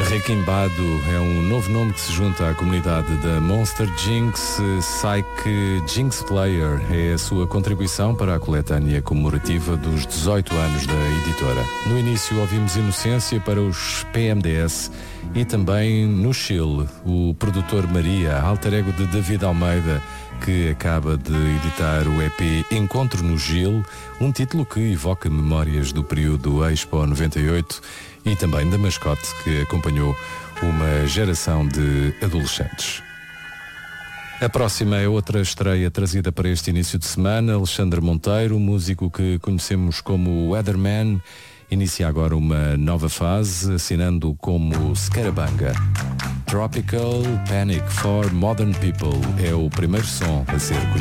Requimbado é um novo nome que se junta à comunidade da Monster Jinx. Psyche Jinx Player é a sua contribuição para a coletânea comemorativa dos 18 anos da editora. No início ouvimos Inocência para os PMDS e também no Chile, o produtor Maria, alter ego de David Almeida, que acaba de editar o EP Encontro no Gil, um título que evoca memórias do período Expo 98 e também da mascote que acompanhou uma geração de adolescentes. A próxima é outra estreia trazida para este início de semana. Alexandre Monteiro, músico que conhecemos como Weatherman, inicia agora uma nova fase, assinando como Scarabanga. Tropical Panic for Modern People é o primeiro som a ser conhecido.